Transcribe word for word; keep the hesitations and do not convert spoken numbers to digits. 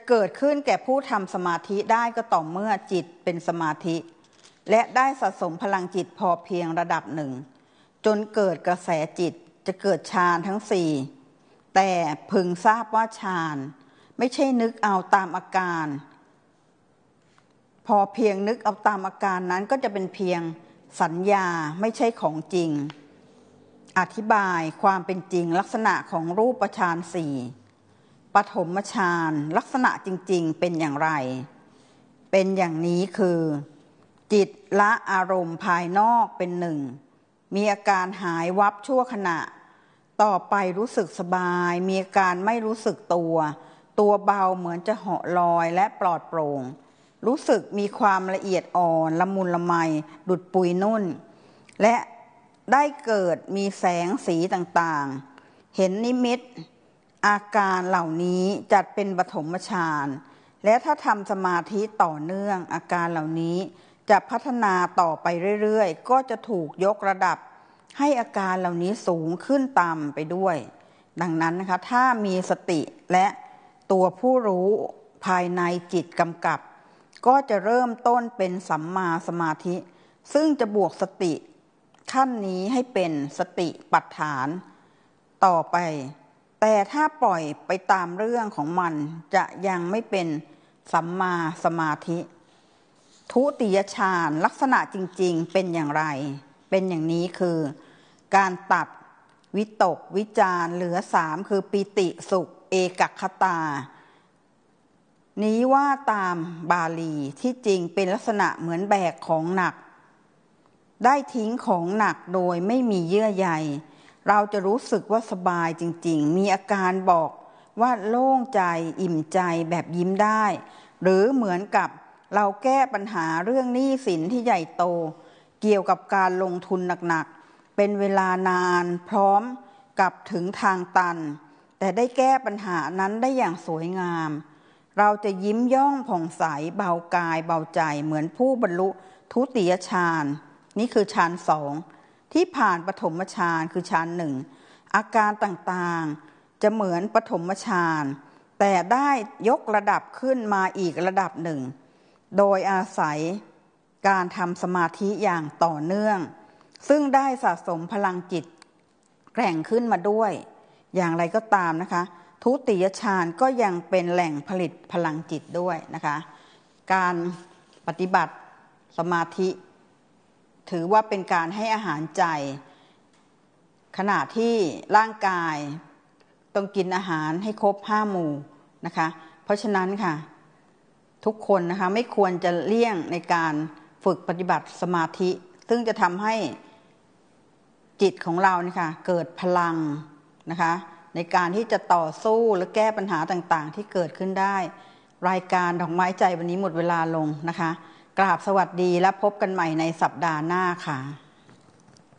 เกิดขึ้นแก่ผู้ทำสมาธิได้ก็ต่อเมื่อจิตเป็นสมาธิและได้สะสมพลังจิตพอเพียงระดับหนึ่งจนเกิดกระแสจิตจะเกิดฌานทั้งสี่แต่พึงทราบว่าฌานไม่ใช่นึกเอาตามอาการพอเพียงนึกเอาตามอาการนั้นก็จะเป็นเพียงสัญญาไม่ใช่ของจริงอธิบายความเป็นจริงลักษณะของรูปฌานสี่ปฐมฌานลักษณะจริงๆเป็นอย่างไรเป็นอย่างนี้คือจิตละอารมณ์ภายนอกเป็นหนึ่งมีอาการหายวับชั่วขณะต่อไปรู้สึกสบายมีอาการไม่รู้สึกตัวตัวเบาเหมือนจะเหาะลอยและปลอดโปร่งรู้สึกมีความละเอียดอ่อนละมุนละไมดุจปุยนุ่นและได้เกิดมีแสงสีต่างๆเห็นนิมิตอาการเหล่านี้จัดเป็นปฐมฌานและถ้าทำสมาธิต่อเนื่องอาการเหล่านี้จะพัฒนาต่อไปเรื่อยๆก็จะถูกยกระดับให้อาการเหล่านี้สูงขึ้นตามไปด้วยดังนั้นนะคะถ้ามีสติและตัวผู้รู้ภายในจิตกำกับก็จะเริ่มต้นเป็นสัมมาสมาธิซึ่งจะบวกสติขั้นนี้ให้เป็นสติปัฏฐานต่อไปแต่ถ้าปล่อยไปตามเรื่องของมันจะยังไม่เป็นสัมมาสมาธิทุติยฌานลักษณะจริงๆเป็นอย่างไรเป็นอย่างนี้คือการตัดวิตกวิจารเหลือสามคือปิติสุขเอกคตานี้ว่าตามบาลีที่จริงเป็นลักษณะเหมือนแบกของหนักได้ทิ้งของหนักโดยไม่มีเยื่อใยเราจะรู้สึกว่าสบายจริงๆมีอาการบอกว่าโล่งใจอิ่มใจแบบยิ้มได้หรือเหมือนกับเราแก้ปัญหาเรื่องหนี้สินที่ใหญ่โตเกี่ยวกับการลงทุนหนักๆเป็นเวลานานพร้อมกับถึงทางตันแต่ได้แก้ปัญหานั้นได้อย่างสวยงามเราจะยิ้มย่องผ่องใสเบากายเบาใจเหมือนผู้บรรลุทุติยฌานนี่คือฌานสองที่ผ่านปฐมฌานคือฌานหนึ่งอาการต่างๆจะเหมือนปฐมฌานแต่ได้ยกระดับขึ้นมาอีกระดับหนึ่งโดยอาศัยการทำสมาธิอย่างต่อเนื่องซึ่งได้สะสมพลังจิตแกร่งขึ้นมาด้วยอย่างไรก็ตามนะคะทุติยฌานก็ยังเป็นแหล่งผลิตพลังจิตด้วยนะคะการปฏิบัติสมาธิถือว่าเป็นการให้อาหารใจขณะที่ร่างกายต้องกินอาหารให้ครบห้าหมู่นะคะเพราะฉะนั้นค่ะทุกคนนะคะไม่ควรจะเลี่ยงในการฝึกปฏิบัติสมาธิซึ่งจะทำให้จิตของเราเนี่ยค่ะเกิดพลังนะคะในการที่จะต่อสู้และแก้ปัญหาต่างๆที่เกิดขึ้นได้รายการดอกไม้ใจวันนี้หมดเวลาลงนะคะกราบสวัสดีและพบกันใหม่ในสัปดาห์หน้าค่ะ